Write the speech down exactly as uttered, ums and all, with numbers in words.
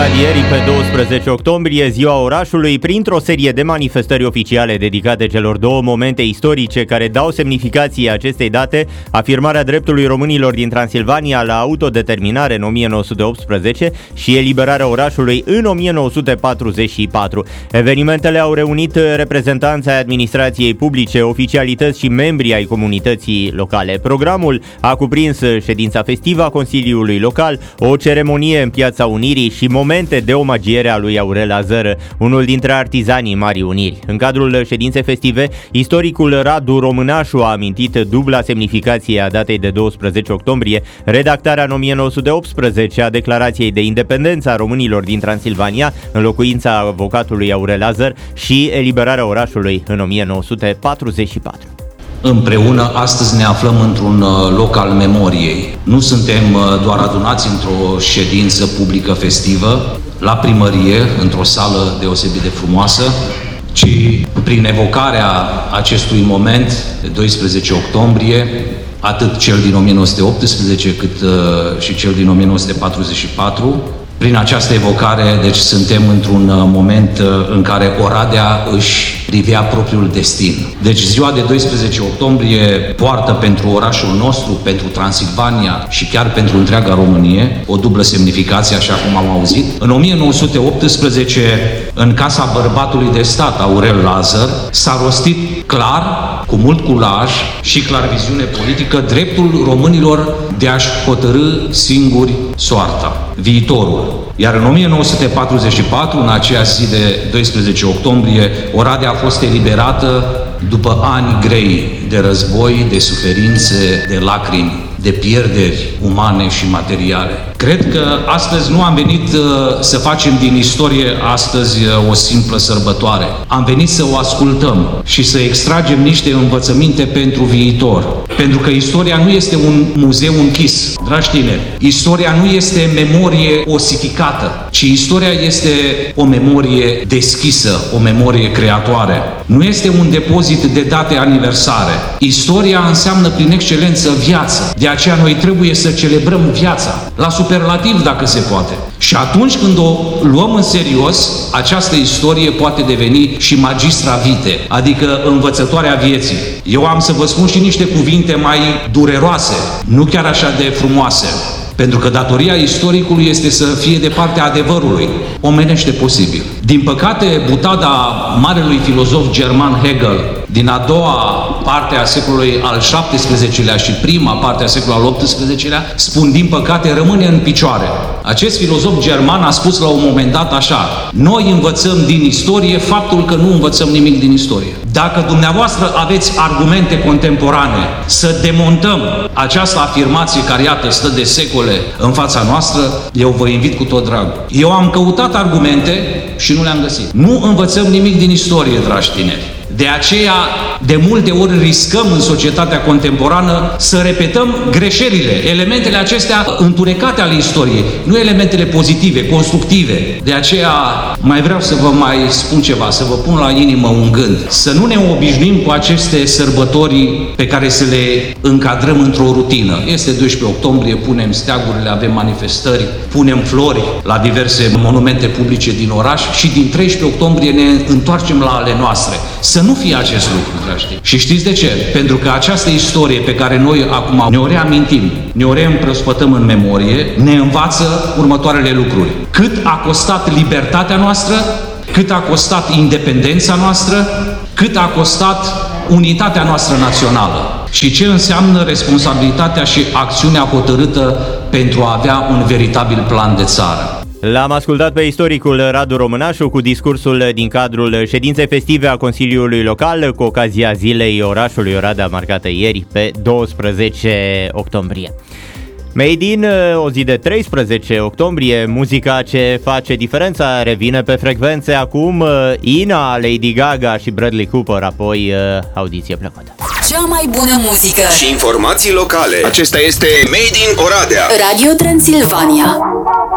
ieri, pe douăsprezece octombrie, ziua orașului, printr-o serie de manifestări oficiale dedicate celor două momente istorice care dau semnificație acestei date, afirmarea dreptului românilor din Transilvania la autodeterminare în o mie nouă sute optsprezece și eliberarea orașului în o mie nouă sute patruzeci și patru. Evenimentele au reunit reprezentanți ai administrației publice, oficialități și membri ai comunității locale. Programul a cuprins ședința festivă a Consiliului Local, o ceremonie în Piața Unirii și momente de omagiere a lui Aurel Lazăr, unul dintre artizanii Marii Uniri. În cadrul ședinței festive, istoricul Radu Românașu a amintit dubla semnificație a datei de douăsprezece octombrie, redactarea în o mie nouă sute optsprezece a Declarației de Independență a românilor din Transilvania, în locuința avocatului Aurel Lazăr, și eliberarea orașului în o mie nouă sute patruzeci și patru. Împreună, astăzi ne aflăm într-un loc al memoriei. Nu suntem doar adunați într-o ședință publică festivă, la primărie, într-o sală deosebit de frumoasă, ci prin evocarea acestui moment de doisprezece octombrie, atât cel din o mie nouă sute optsprezece cât și cel din o mie nouă sute patruzeci și patru, prin această evocare, deci suntem într-un moment în care Oradea își privea propriul destin. Deci ziua de doisprezece octombrie poartă pentru orașul nostru, pentru Transilvania și chiar pentru întreaga Românie o dublă semnificație, așa cum am auzit. În o mie nouă sute optsprezece, în Casa Bărbatului de Stat, Aurel Lazăr, s-a rostit clar, cu mult curaj și clar viziune politică, dreptul românilor de a-și hotărî singuri soarta, viitorul. Iar în o mie nouă sute patruzeci și patru, în aceea zi de doisprezece octombrie, Oradea a fost eliberată după ani grei de război, de suferințe, de lacrimi, de pierderi umane și materiale. Cred că astăzi nu am venit uh, să facem din istorie astăzi uh, o simplă sărbătoare. Am venit să o ascultăm și să extragem niște învățăminte pentru viitor. Pentru că istoria nu este un muzeu închis, dragi tineri. Istoria nu este memorie osificată, ci istoria este o memorie deschisă, o memorie creatoare. Nu este un depozit de date aniversare. Istoria înseamnă prin excelență viață. De aceea noi trebuie să celebrăm viața, la superlativ dacă se poate. Și atunci când o luăm în serios, această istorie poate deveni și magistra vitae, adică învățătoarea vieții. Eu am să vă spun și niște cuvinte mai dureroase, nu chiar așa de frumoase. Pentru că datoria istoricului este să fie de partea adevărului, omenește posibil. Din păcate, butada marelui filozof german Hegel, din a doua parte a secolului al șaptesprezecelea și prima parte a secolului al optsprezecelea, spun din păcate, rămâne în picioare. Acest filozof german a spus la un moment dat așa: noi învățăm din istorie faptul că nu învățăm nimic din istorie. Dacă dumneavoastră aveți argumente contemporane să demontăm această afirmație care, iată, stă de secole în fața noastră, eu vă invit cu tot dragul. Eu am căutat argumente și nu le-am găsit. Nu învățăm nimic din istorie, dragi tineri. De aceea, de multe ori riscăm în societatea contemporană să repetăm greșelile, elementele acestea întunecate ale istoriei, nu elementele pozitive, constructive. De aceea, mai vreau să vă mai spun ceva, să vă pun la inimă un gând. Să nu ne obișnuim cu aceste sărbători pe care să le încadrăm într-o rutină. Este doisprezece octombrie, punem steagurile, avem manifestări, punem flori la diverse monumente publice din oraș și din treisprezece octombrie ne întoarcem la ale noastre. Să nu fie acest lucru, dragi. Și știți de ce? Pentru că această istorie pe care noi acum ne o reamintim, ne o reîmprospătăm în memorie, ne învață următoarele lucruri. Cât a costat libertatea noastră, cât a costat independența noastră, cât a costat unitatea noastră națională și ce înseamnă responsabilitatea și acțiunea hotărâtă pentru a avea un veritabil plan de țară. L-am ascultat pe istoricul Radu Românașu cu discursul din cadrul ședinței festive a Consiliului Local cu ocazia zilei orașului Oradea, marcată ieri pe douăsprezece octombrie. Made in, o zi de treisprezece octombrie, muzica ce face diferența revine pe frecvențe acum. Ina, Lady Gaga și Bradley Cooper, apoi audiție plăcută. Cea mai bună muzică și informații locale. Acesta este Made in Oradea. Radio Transilvania.